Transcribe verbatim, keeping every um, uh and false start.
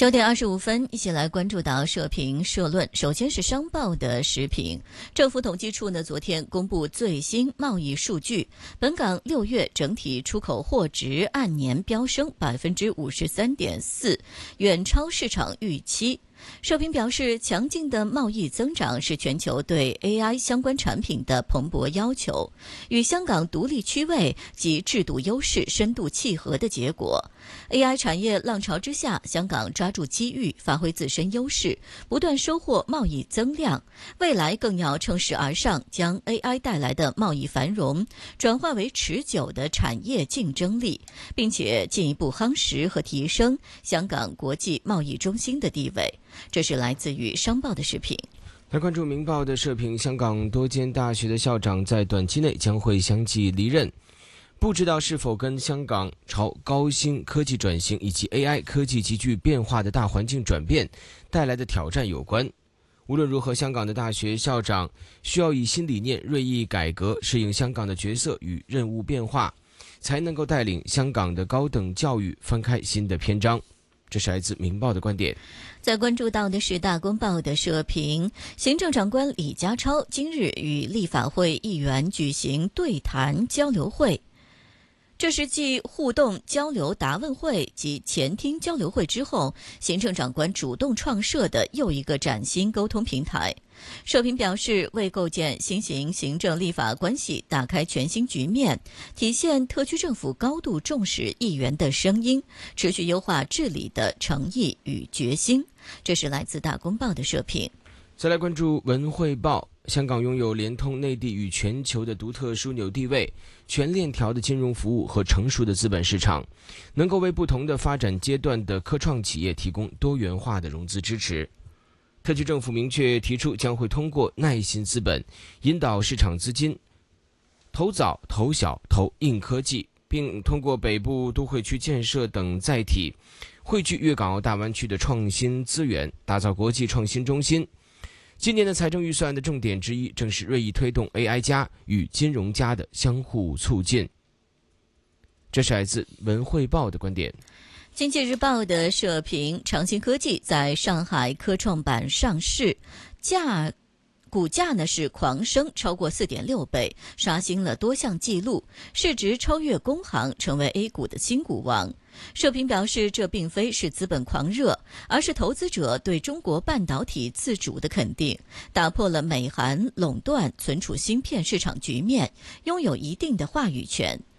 九点二十五分，一起来关注到社评社论。首先是商报的时评，政府统计处呢昨天公布最新贸易数据，本港六月整体出口货值按年飙升百分之五十三点四，远超市场预期。社评表示，强劲的贸易增长是全球对 A I 相关产品的蓬勃要求，与香港独立区位及制度优势深度契合的结果。A I 产业浪潮之下，香港抓住机遇，发挥自身优势，不断收获贸易增量。未来更要乘势而上，将 A I 带来的贸易繁荣转化为持久的产业竞争力，并且进一步夯实和提升香港国际贸易中心的地位。这是来自于商报的视频。 来关注明报的社评，香港多间大学的校长在短期内将会相继离任，不知道是否跟香港朝高新科技转型以及 A I 科技急剧变化的大环境转变带来的挑战有关。无论如何，香港的大学校长需要以新理念锐意改革，适应香港的角色与任务变化，才能够带领香港的高等教育翻开新的篇章。这是来自明报的观点。 在关注到的是大公报的社评，行政长官李家超今日与立法会议员举行对谈交流会，这是继互动交流答问会及前厅交流会之后，行政长官主动创设的又一个崭新沟通平台。社评表示，为构建新型行政立法关系打开全新局面，体现特区政府高度重视议员的声音，持续优化治理的诚意与决心。这是来自大公报的社评。 再来关注文汇报，香港拥有连通内地与全球的独特枢纽地位，全链条的金融服务和成熟的资本市场，能够为不同的发展阶段的科创企业提供多元化的融资支持。特区政府明确提出，将会通过耐心资本引导市场资金投早、投小、投硬科技，并通过北部都会区建设等载体汇聚粤港澳大湾区的创新资源，打造国际创新中心。今年的财政预算的重点之一，正是锐意推动 A I 加与金融加的相互促进。这是来自文汇报的观点。 经济日报的社评，长兴科技在上海科创板上市，价股价呢是狂升超过 四点六倍，刷新了多项纪录，市值超越工行，成为 A 股的新股王。社评表示，这并非是资本狂热，而是投资者对中国半导体自主的肯定，打破了美韩垄断存储芯片市场局面，拥有一定的话语权。